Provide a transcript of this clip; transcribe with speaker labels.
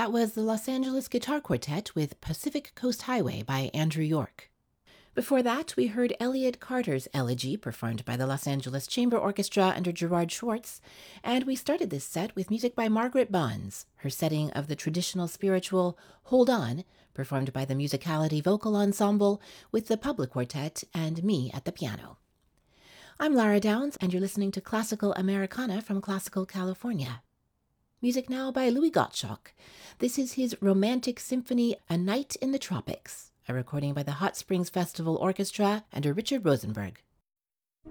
Speaker 1: That was the Los Angeles Guitar Quartet with Pacific Coast Highway by Andrew York. Before that, we heard Elliott Carter's Elegy performed by the Los Angeles Chamber Orchestra under Gerard Schwartz, and we started this set with music by Margaret Bonds, her setting of the traditional spiritual Hold On, performed by the Musicality Vocal Ensemble with the Public Quartet and me at the piano. I'm Lara Downs, and you're listening to Classical Americana from Classical California. Music now by Louis Gottschalk. This is his Romantic Symphony, A Night in the Tropics, a recording by the Hot Springs Festival Orchestra under Richard Rosenberg.